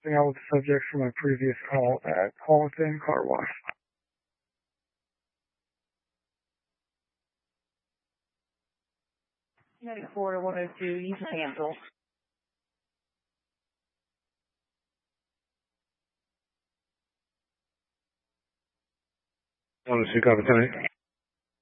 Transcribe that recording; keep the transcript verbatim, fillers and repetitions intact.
Thing out with the subject from my previous call at Call Within Car Wash. ninety-four to one oh two, you can cancel. one oh two, copy, Tony.